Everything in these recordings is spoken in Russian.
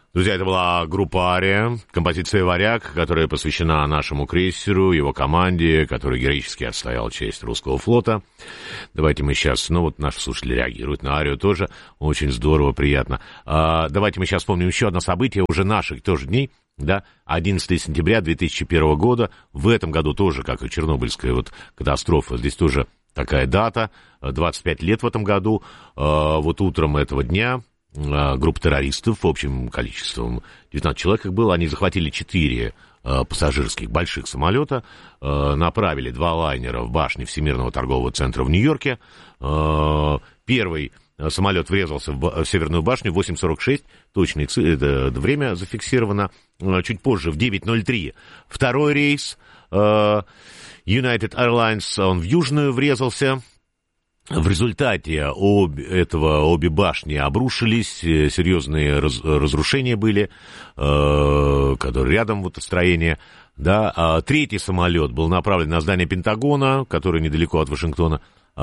Друзья, это была группа «Ария», композиция «Варяг», которая посвящена нашему крейсеру, его команде, который героически отстоял честь русского флота. Давайте мы сейчас, наши слушатели реагируют на «Арию» тоже, очень здорово, приятно. Давайте мы сейчас вспомним еще одно событие уже наших тоже дней, да, 11 сентября 2001 года, в этом году тоже, как и Чернобыльская катастрофа, здесь тоже такая дата, 25 лет в этом году, вот утром этого дня. Группа террористов общим количеством 19 человек их было, они захватили 4 пассажирских больших самолета, направили 2 лайнера в башни Всемирного торгового центра в Нью-Йорке. Первый самолет врезался в Северную башню в 8:46, точное время зафиксировано. Чуть позже, в 9:03, второй рейс United Airlines, он в Южную врезался. В результате обе башни обрушились, серьезные разрушения были, которые рядом строение, да. А третий самолет был направлен на здание Пентагона, которое недалеко от Вашингтона.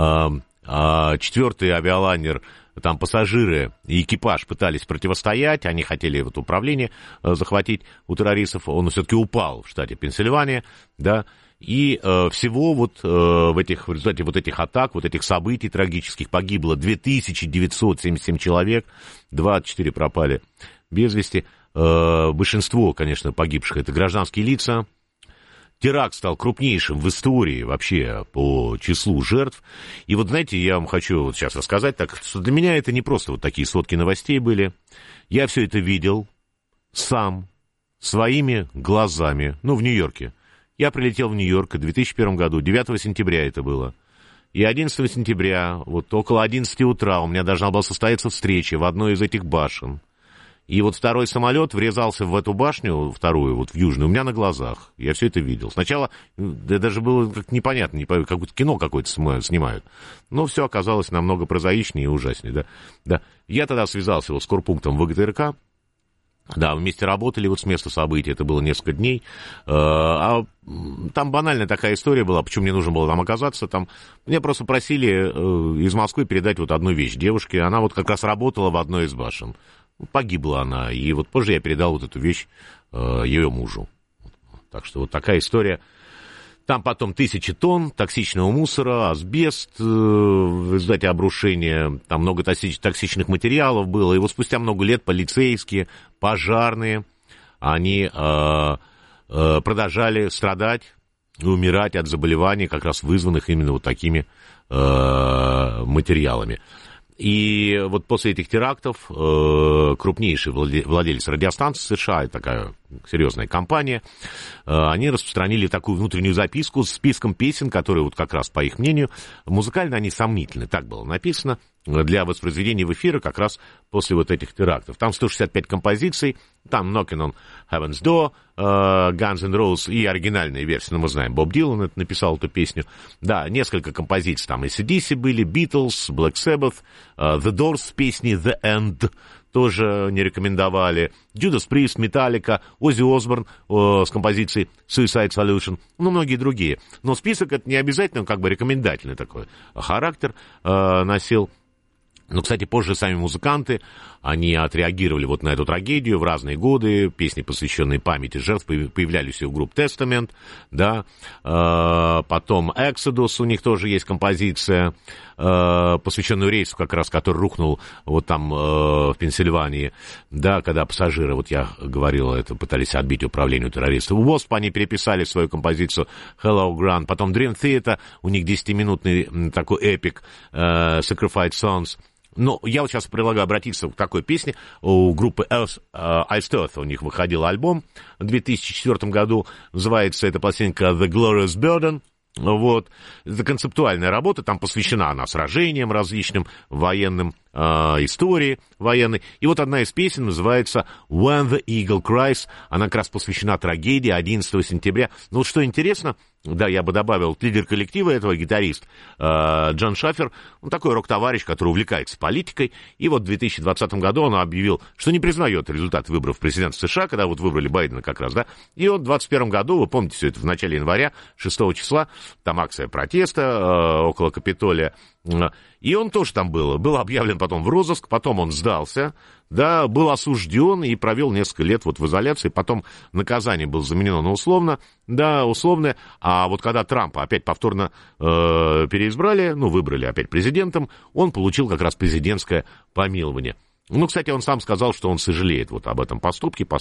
Четвертый авиалайнер, там пассажиры и экипаж пытались противостоять, они хотели управление захватить у террористов, он все-таки упал в штате Пенсильвания, да. И всего в результате этих атак, этих событий трагических погибло 2977 человек, 24 пропали без вести. Большинство, конечно, погибших — это гражданские лица. Теракт стал крупнейшим в истории вообще по числу жертв. И знаете, я вам хочу сейчас рассказать, так что для меня это не просто такие сводки новостей были. Я все это видел сам, своими глазами, в Нью-Йорке. Я прилетел в Нью-Йорк в 2001 году, 9 сентября это было. И 11 сентября, около 11 утра, у меня должна была состояться встреча в одной из этих башен. И второй самолет врезался в эту башню, вторую, в южную, у меня на глазах. Я все это видел. Сначала даже было как непонятно, как будто кино какое-то снимают. Но все оказалось намного прозаичнее и ужаснее, да. Я тогда связался с корпунктом ВГТРК. Да, вместе работали с места событий, это было несколько дней. Там банальная такая история была, почему мне нужно было там оказаться. Там меня просто просили из Москвы передать одну вещь девушке. Она как раз работала в одной из башен. Погибла она, и позже я передал эту вещь ее мужу. Так что такая история. Там потом 1000 тонн токсичного мусора, асбест, в результате обрушения, там много токсичных материалов было. И спустя много лет полицейские, пожарные, они продолжали страдать и умирать от заболеваний, как раз вызванных именно такими материалами. И после этих терактов крупнейший владелец радиостанции США, такая серьезная компания, они распространили такую внутреннюю записку с списком песен, которые как раз, по их мнению, музыкально они сомнительны, так было написано, для воспроизведения в эфире как раз после этих терактов. Там 165 композиций, там Knocking on Heaven's Door, Guns N' Roses и оригинальная версия, мы знаем, Боб Дилан написал эту песню. Да, несколько композиций, там AC/DC были, Beatles, Black Sabbath, The Doors песни The End тоже не рекомендовали, Judas Priest, Metallica, Оззи Осборн с композицией Suicide Solution, многие другие. Но список это не обязательно рекомендательный такой характер носил. Но, кстати, позже сами музыканты, они отреагировали на эту трагедию в разные годы. Песни, посвященные памяти жертв, появлялись и у групп Testament, да. Потом Exodus, у них тоже есть композиция, посвященную рейсу, как раз, который рухнул там в Пенсильвании, да, когда пассажиры, я говорил, это пытались отбить управление террористов. Wasp, они переписали свою композицию Hello Grant. Потом Dream Theater, у них 10-минутный такой эпик Sacrifice Songs. Но я сейчас предлагаю обратиться к такой песне. У группы Iced Earth у них выходил альбом в 2004 году. Называется эта пластинка The Glorious Burden. Это концептуальная работа, там посвящена она сражениям различным, военным, истории военной. И одна из песен называется When the Eagle Cries. Она как раз посвящена трагедии 11 сентября. Что интересно, да, я бы добавил, лидер коллектива этого, гитарист Джон Шаффер, он такой рок-товарищ, который увлекается политикой. И в 2020 году он объявил, что не признает результат выборов президента США, когда выбрали Байдена как раз, да. И в 2021 году, вы помните все это, в начале января, 6 числа, там акция протеста около Капитолия, И он тоже там был объявлен потом в розыск, потом он сдался, да, был осужден и провел несколько лет вот в изоляции, потом наказание было заменено на условное, а вот когда Трампа опять повторно переизбрали, выбрали опять президентом, он получил как раз президентское помилование. Кстати, он сам сказал, что он сожалеет вот об этом поступке,